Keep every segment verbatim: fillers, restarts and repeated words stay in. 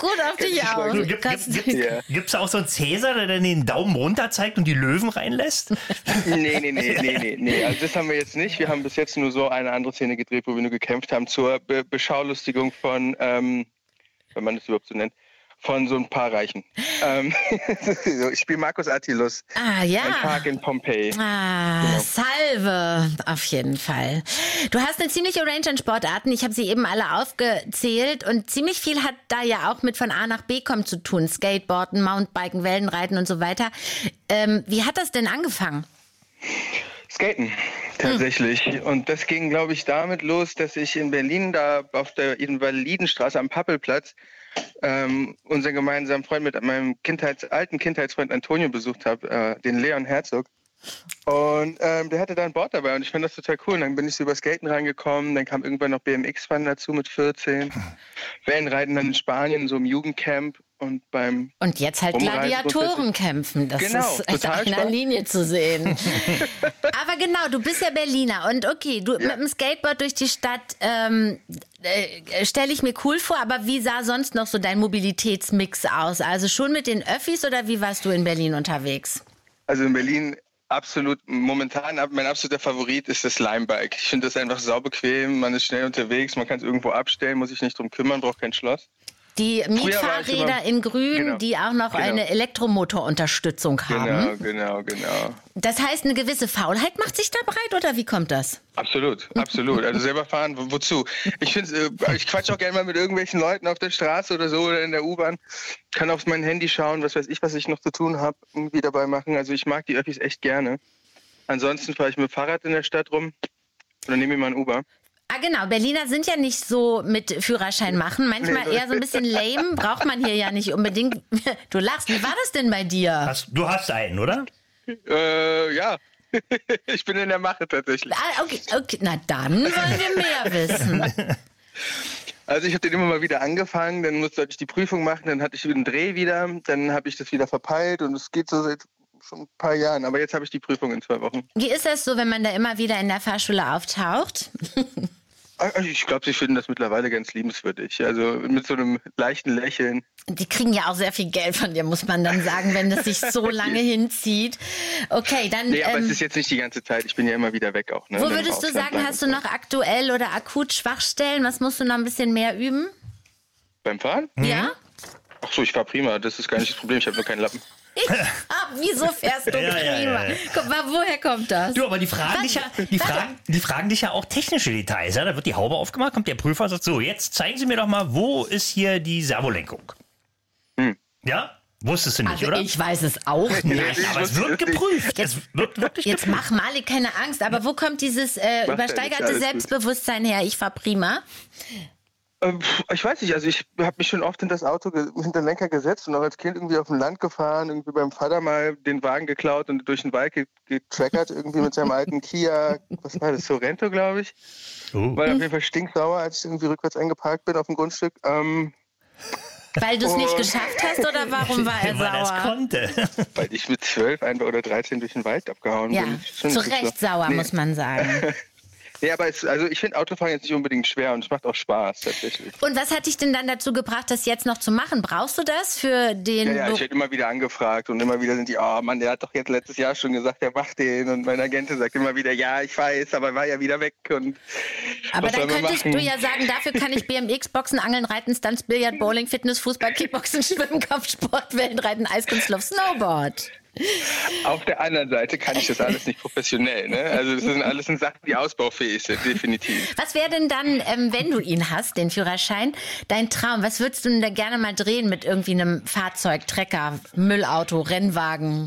gut auf dich auf. Du, gibt es yeah. da auch so einen Cäsar, der dann den Daumen runter zeigt und die Löwen reinlässt? nee, nee, nee, nee, nee, nee. Also das haben wir jetzt nicht. Wir haben bis jetzt nur so eine andere Szene gedreht, wo wir nur gekämpft haben zur Be- Beschaulustigung von, ähm, wenn man das überhaupt so nennt, von so ein paar Reichen. Ähm, ich spiele Marcus Attilus. Ah, ja. Ein Tag in Pompeji. Ah, genau. Salve, auf jeden Fall. Du hast eine ziemliche Range an Sportarten. Ich habe sie eben alle aufgezählt. Und ziemlich viel hat da ja auch mit von A nach B kommen zu tun. Skateboarden, Mountainbiken, Wellenreiten und so weiter. Ähm, wie hat das denn angefangen? Skaten, tatsächlich. Hm. Und das ging, glaube ich, damit los, dass ich in Berlin da auf der Invalidenstraße am Pappelplatz ähm, unseren gemeinsamen Freund mit meinem Kindheits-, alten Kindheitsfreund Antonio besucht habe, äh, den Leon Herzog. Und ähm, der hatte da ein Board dabei und ich fand das total cool. Und dann bin ich so über Skaten reingekommen, dann kam irgendwann noch B M X-Fahren dazu mit vierzehn. Wellenreiten dann in Spanien, so im Jugendcamp und beim Und jetzt halt Gladiatoren kämpfen. Das genau, ist echt auf einer Linie zu sehen. Aber genau, du bist ja Berliner und okay, du ja. mit dem Skateboard durch die Stadt ähm, äh, stelle ich mir cool vor, aber wie sah sonst noch so dein Mobilitätsmix aus? Also schon mit den Öffis oder wie warst du in Berlin unterwegs? Also in Berlin absolut, momentan mein absoluter Favorit ist das Limebike. Ich finde das einfach saubequem, man ist schnell unterwegs, man kann es irgendwo abstellen, muss sich nicht drum kümmern, braucht kein Schloss. Die Mietfahrräder in Grün, genau, die auch noch genau. eine Elektromotorunterstützung haben. Genau, genau, genau. Das heißt, eine gewisse Faulheit macht sich da breit, oder wie kommt das? Absolut, absolut. Also selber fahren, wo, wozu? Ich finde, ich quatsch auch gerne mal mit irgendwelchen Leuten auf der Straße oder so oder in der U-Bahn. Kann auf mein Handy schauen, was weiß ich, was ich noch zu tun habe, irgendwie dabei machen. Also ich mag die Öffis echt gerne. Ansonsten fahre ich mit dem Fahrrad in der Stadt rum oder nehme ich mal ein Uber. Ah genau, Berliner sind ja nicht so mit Führerschein machen, manchmal eher so ein bisschen lame, braucht man hier ja nicht unbedingt. Du lachst, wie war das denn bei dir? Hast, du hast einen, oder? Äh, ja. Ich bin in der Mache tatsächlich. Ah, okay, okay, na dann wollen wir mehr wissen. Also ich habe den immer mal wieder angefangen, dann musste ich die Prüfung machen, dann hatte ich einen Dreh wieder, dann habe ich das wieder verpeilt und es geht so seit schon ein paar Jahren, aber jetzt habe ich die Prüfung in zwei Wochen. Wie ist das so, wenn man da immer wieder in der Fahrschule auftaucht? Ich glaube, sie finden das mittlerweile ganz liebenswürdig. Also mit so einem leichten Lächeln. Die kriegen ja auch sehr viel Geld von dir, muss man dann sagen, wenn das sich so lange hinzieht. Okay, dann... Nee, aber ähm, es ist jetzt nicht die ganze Zeit. Ich bin ja immer wieder weg auch. Ne? Wo würdest du sagen, hast du noch aktuell oder akut Schwachstellen? Was musst du noch ein bisschen mehr üben? Beim Fahren? Ja. Ach so, ich fahre prima. Das ist gar nicht das Problem. Ich habe nur keinen Lappen. Ich, ah, wieso fährst du ja, prima? Ja, ja. Guck mal, woher kommt das? Du, aber die fragen, dich ja, die, fragen, die fragen dich ja auch technische Details. Ja? Da wird die Haube aufgemacht, kommt der Prüfer und sagt, so, jetzt zeigen Sie mir doch mal, wo ist hier die Servolenkung? Hm. Ja? Wusstest du nicht, also oder? Ich weiß es auch nicht. Nein, aber es wird geprüft. Jetzt, es wird wirklich jetzt geprüft. mach Malik keine Angst, aber wo kommt dieses äh, übersteigerte Selbstbewusstsein her? Ich fahr prima. Ich weiß nicht, also ich habe mich schon oft hinter das Auto, hinter den Lenker gesetzt und auch als Kind irgendwie auf dem Land gefahren, irgendwie beim Vater mal den Wagen geklaut und durch den Wald getrackert, irgendwie mit seinem alten Kia, was war das, Sorento, glaube ich. Oh. War auf jeden Fall stinksauer, als ich irgendwie rückwärts eingeparkt bin auf dem Grundstück. Ähm, Weil du es nicht geschafft hast oder warum war er Weil sauer? er es konnte. Weil ich mit zwölf einfach oder dreizehn durch den Wald abgehauen ja, bin. Ja, zu Recht so. sauer, nee. muss man sagen. Ja, aber es, also ich finde Autofahren jetzt nicht unbedingt schwer und es macht auch Spaß tatsächlich. Und was hat dich denn dann dazu gebracht, das jetzt noch zu machen? Brauchst du das für den... Ja, ja, ich werde immer wieder angefragt und immer wieder sind die, oh Mann, der hat doch jetzt letztes Jahr schon gesagt, der macht den. Und mein Agent sagt immer wieder, ja, ich weiß, aber war ja wieder weg. Und aber dann könntest du ja sagen, dafür kann ich B M X, Boxen, Angeln, Reiten, Stunts, Billard, Bowling, Fitness, Fußball, Kickboxen, Schwimmen, Kampfsport, Wellenreiten, Eiskunstlauf, Snowboard. Auf der anderen Seite kann ich das alles nicht professionell. Ne? Also das sind alles Sachen, die ausbaufähig sind, definitiv. Was wäre denn dann, ähm, wenn du ihn hast, den Führerschein, dein Traum? Was würdest du denn da gerne mal drehen mit irgendwie einem Fahrzeug, Trecker, Müllauto, Rennwagen?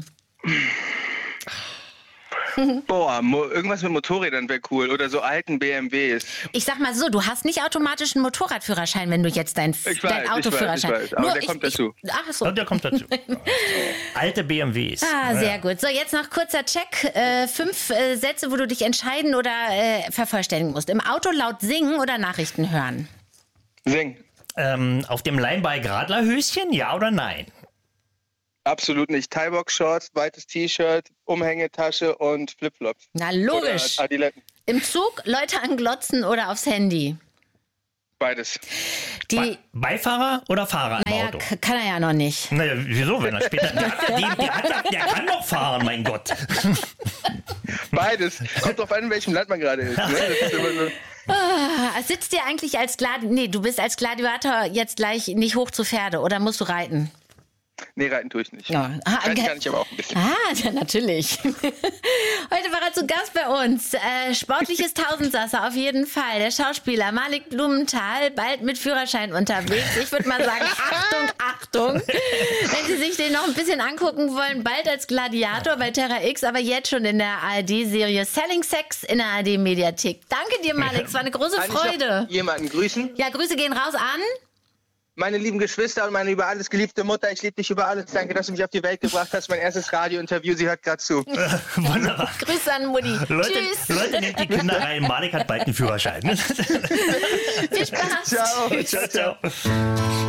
Boah, mo- irgendwas mit Motorrädern wäre cool oder so alten B M Ws. Ich sag mal so, du hast nicht automatisch einen Motorradführerschein, wenn du jetzt dein, ich dein weiß, Autoführerschein... Ich weiß, ich weiß, aber Nur der ich, kommt dazu. Ich, ach so. Und der kommt dazu. Alte B M Ws. Ah, sehr gut. So, jetzt noch kurzer Check. Äh, fünf äh, Sätze, wo du dich entscheiden oder äh, vervollständigen musst. Im Auto laut singen oder Nachrichten hören? Singen. Ähm, auf dem Limebike Radlerhöschen, ja oder nein? Absolut nicht. Thai-Box-Shorts, weites T-Shirt, Umhängetasche und Flipflops. Na logisch. Im Zug Leute anglotzen oder aufs Handy? Beides. Die, Be Beifahrer oder Fahrer im naja, Auto? k- kann er ja noch nicht. Naja, wieso, wenn er später... Der, hat, ja den, der, hat, ja- der kann doch fahren, mein Gott. Beides. Kommt drauf an, in welchem Land man gerade ist. Ne? Das ist immer so. Ah, sitzt dir eigentlich als Gladiator... Nee, du bist als Gladiator jetzt gleich nicht hoch zu Pferde oder musst du reiten? Nee, reiten tue ich nicht. Ja. Ah, Reiten ge- kann ich aber auch ein bisschen. Ah, ja, natürlich. Heute war er zu Gast bei uns. Äh, sportliches Tausendsasser auf jeden Fall. Der Schauspieler Malik Blumenthal, bald mit Führerschein unterwegs. Ich würde mal sagen, Achtung, Achtung. Wenn Sie sich den noch ein bisschen angucken wollen, bald als Gladiator bei Terra X, aber jetzt schon in der A R D-Serie Selling Sex in der A R D-Mediathek. Danke dir, Malik. Es war eine große Kann ich Freude. noch jemanden grüßen? Ja, Grüße gehen raus an... Meine lieben Geschwister und meine über alles geliebte Mutter, ich liebe dich über alles. Danke, dass du mich auf die Welt gebracht hast. Mein erstes Radiointerview, sie hört gerade zu. Wunderbar. Grüße an Mutti. Leute, Tschüss. Leute, nehmt die Kinder rein. Malik hat bald einen Führerschein. Viel Spaß. Ciao. Ciao, ciao.